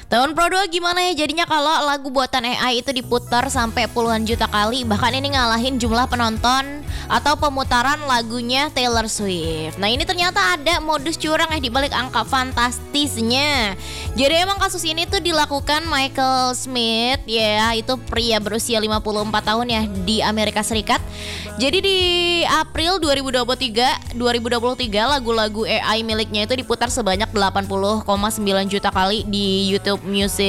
Teman Pro 2 gimana ya jadinya kalau lagu buatan AI itu diputar sampai puluhan juta kali, bahkan ini ngalahin jumlah penonton atau pemutaran lagunya Taylor Swift. Nah ini ternyata ada modus curang di balik angka fantastisnya. Jadi emang kasus ini tuh dilakukan Michael Smith ya, itu pria berusia 54 tahun ya di Amerika Serikat. Jadi di April 2023 lagu-lagu AI miliknya itu diputar sebanyak 80,9 juta kali di YouTube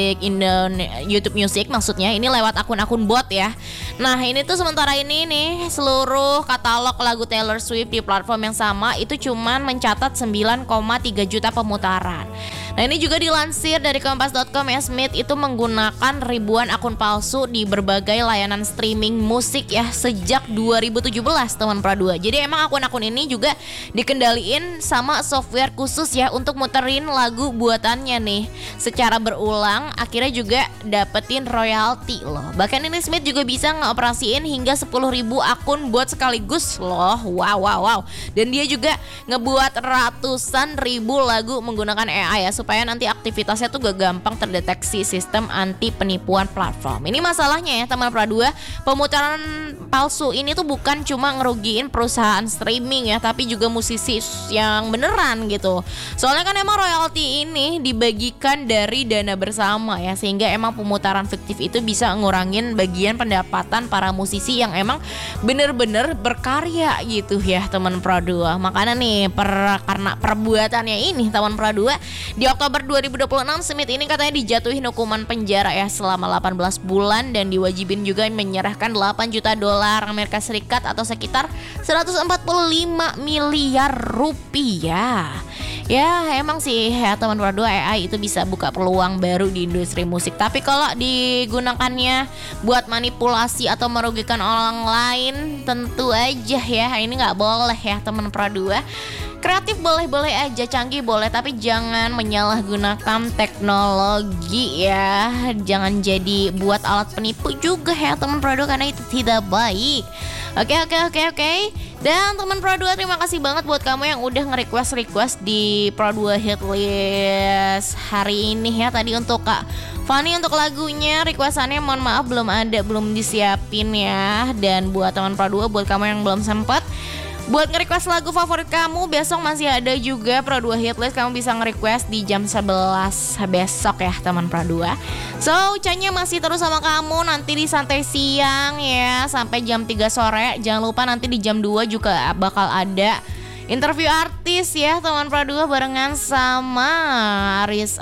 Music maksudnya, ini lewat akun-akun bot ya. Nah ini tuh sementara ini nih seluruh katalog lagu Taylor Swift di platform yang sama itu cuman mencatat 9,3 juta pemutaran. Nah ini juga dilansir dari kompas.com ya, Smith itu menggunakan ribuan akun palsu di berbagai layanan streaming musik ya sejak 2017 teman Pro 2. Jadi emang akun-akun ini juga dikendaliin sama software khusus ya untuk muterin lagu buatannya nih secara berulang, akhirnya juga dapetin royalti loh. Bahkan ini Smith juga bisa ngeoperasiin hingga 10.000 akun buat sekaligus loh. Wow. Dan dia juga ngebuat ratusan ribu lagu menggunakan AI ya, supaya nanti aktivitasnya tuh gak gampang terdeteksi sistem anti penipuan platform. Ini masalahnya ya teman Pro 2, pemutaran palsu ini tuh bukan cuma ngerugiin perusahaan streaming ya, tapi juga musisi yang beneran gitu. Soalnya kan emang royalti ini dibagikan dari dana bersama ya, sehingga emang pemutaran fiktif itu bisa ngurangin bagian pendapatan para musisi yang emang bener-bener berkarya gitu ya teman Pro 2. Makanya nih karena perbuatannya ini teman Pro 2, di Oktober 2026 Smith ini katanya dijatuhin hukuman penjara ya selama 18 bulan dan diwajibin juga menyerahkan 8 juta dolar Amerika Serikat atau sekitar 145 miliar rupiah. Ya emang sih ya teman Pro 2, AI itu bisa buka peluang baru di industri musik. Tapi kalau digunakannya buat manipulasi atau merugikan orang lain, tentu aja ya ini nggak boleh ya teman Pro 2. Kreatif boleh-boleh aja, canggih boleh, tapi jangan menyalahgunakan teknologi ya. Jangan jadi buat alat penipu juga ya teman Pro 2, karena itu tidak baik. Oke. Dan teman Pro 2, terima kasih banget buat kamu yang udah nge-request di Pro 2 Hit List hari ini ya. Tadi untuk Kak Fani untuk lagunya, requestannya mohon maaf belum disiapin ya. Dan buat teman Pro 2, buat kamu yang belum sempat buat nge-request lagu favorit kamu, besok masih ada juga Pro 2 Hit List. Kamu bisa nge-request di jam 11 besok ya teman Pro 2. So Ucanya masih terus sama kamu nanti di Santai Siang ya sampai jam 3 sore. Jangan lupa nanti di jam 2 juga bakal ada interview artis ya teman Pro 2 barengan sama Aris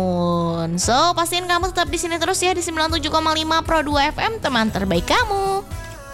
Amun. So pastiin kamu tetap di sini terus ya di 97,5 Pro 2 FM, teman terbaik kamu.